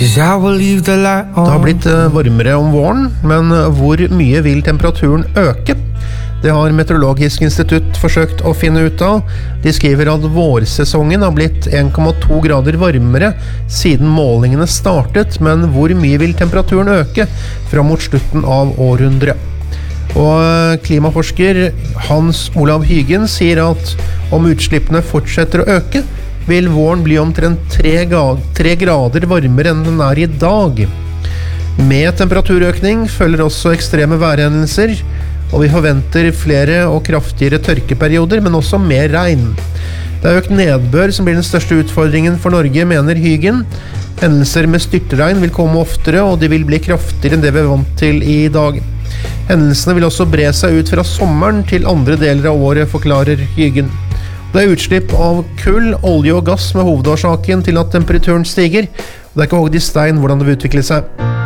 Det har blitt varmere om våren, men hvor mye vil temperaturen øke? Det har Meteorologisk institutt forsøkt å finne ut av. De skriver at vårsesongen har blitt 1,2 grader varmere siden målingene startet, men hvor mye vil temperaturen øke fram mot slutten av århundret? Og klimaforsker Hans Olav Hygen sier at om utslippene fortsetter å øke, vil våren bli omtrent 3 grader varmere enn den er i dag. Med temperaturøkning følger også ekstreme værhendelser, og vi forventer flere og kraftigere tørkeperioder, men også mer regn. Det er økt nedbør som blir den største utfordringen for Norge, mener Hygen. Hendelser med styrtregn vil komme oftere, og de vil bli kraftigere enn det vi er vant til i dag. Hendelsene vil også bre seg ut fra sommeren til andre deler av året, forklarer Hygen. Det er utslipp av kull, olje og gass med hovedårsaken til at temperaturen stiger. Det er ikke hogd i stein hvordan det vil utvikle seg.